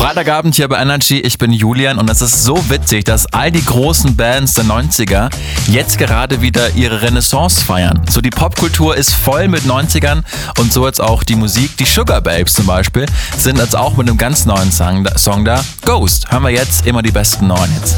Freitagabend hier bei Energy, ich bin Julian und es ist so witzig, dass all die großen Bands der 90er jetzt gerade wieder ihre Renaissance feiern. So die Popkultur ist voll mit 90ern und so jetzt auch die Musik. Die Sugar Babes zum Beispiel sind jetzt auch mit einem ganz neuen Song da. Ghost hören wir jetzt immer die besten neuen Hits.